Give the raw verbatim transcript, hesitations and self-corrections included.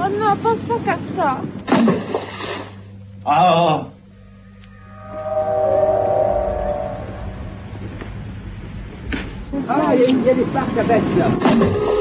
Oh non, pense pas qu'à ça. Ah. Ah, il y, a- il y a des parcs à bêtes là.